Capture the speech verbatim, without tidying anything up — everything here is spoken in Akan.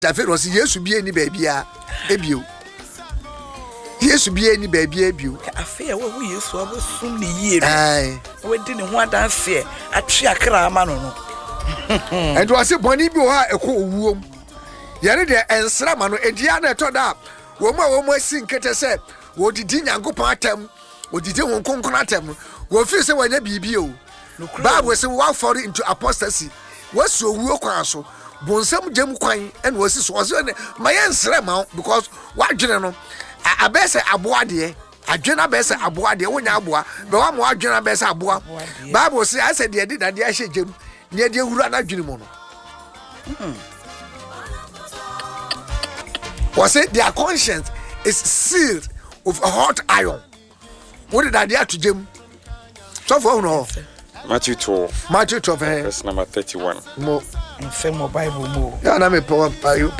David was yes to be any baby ebio. Yes to be any baby ebio. I fear what we used to have soon the year. Aye. We didn't want to fear. I try cramano. And was a bonny boa a cool womb. Yanade and Sramano and Diana told up. Woma womo sing kete said, what did Yango Patem, what did you want concretem? What feels when a B B O. Bob was a walk for it into apostasy. What's so work also? Bonsam Jem Quine and was this was my answer because what general I best aboade. I general best aboade when Abua, but one more general best abua. Bible says I said, I did that the Asha Jim near the Urana Junimono. Was it their conscience is sealed with a hot iron? What did I dare to Jim? So for no. Matthew twelve. Matthew twelve. Verse number thirty-one. More. In Bible more. Yeah, I'm a poem.